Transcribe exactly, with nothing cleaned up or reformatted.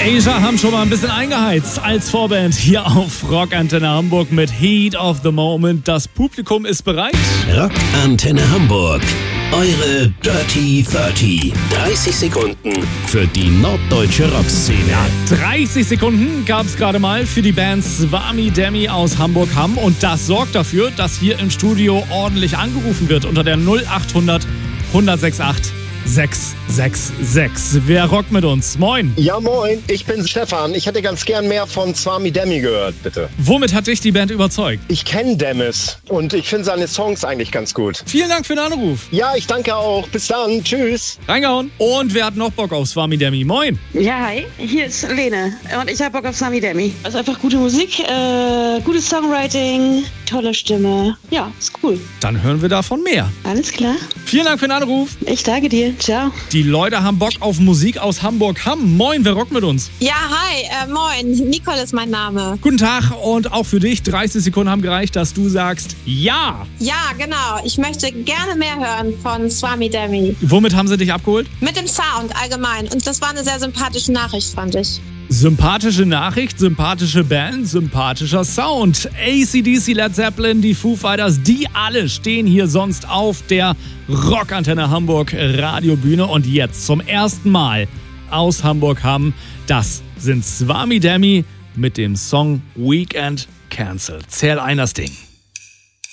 Asia haben schon mal ein bisschen eingeheizt als Vorband hier auf Rockantenne Hamburg mit Heat of the Moment. Das Publikum ist bereit. Rockantenne Hamburg. Eure Dirty dreißig. dreißig Sekunden für die norddeutsche Rockszene. Ja, dreißig Sekunden gab es gerade mal für die Band Swami Demi aus Hamburg-Hamm. Und das sorgt dafür, dass hier im Studio ordentlich angerufen wird unter der null achthundert hundertsechsundachtzig sechs sechs sechs. Wer rockt mit uns? Moin. Ja, moin. Ich bin Stefan. Ich hätte ganz gern mehr von Swami Demi gehört, bitte. Womit hat dich die Band überzeugt? Ich kenne Demis und ich finde seine Songs eigentlich ganz gut. Vielen Dank für den Anruf. Ja, ich danke auch. Bis dann. Tschüss. Reingehauen. Und wer hat noch Bock auf Swami Demi? Moin. Ja, hi. Hier ist Lene und ich habe Bock auf Swami Demi. Das ist einfach gute Musik, äh, gutes Songwriting, tolle Stimme. Ja, ist cool. Dann hören wir davon mehr. Alles klar. Vielen Dank für den Anruf. Ich danke dir. Ciao. Die Leute haben Bock auf Musik aus Hamburg-Hamm. Moin, wer rockt mit uns? Ja, hi, äh, moin. Nicole ist mein Name. Guten Tag und auch für dich. dreißig Sekunden haben gereicht, dass du sagst ja. Ja, genau. Ich möchte gerne mehr hören von Swami Demi. Womit haben sie dich abgeholt? Mit dem Sound allgemein. Und das war eine sehr sympathische Nachricht, fand ich. Sympathische Nachricht, sympathische Band, sympathischer Sound. A C D C, Led Zeppelin, die Foo Fighters, die alle stehen hier sonst auf der Rockantenne Hamburg Radiobühne. Und jetzt zum ersten Mal aus Hamburg-Hamm, das sind Swami Demi mit dem Song Weekend Cancel. Zähl ein das Ding.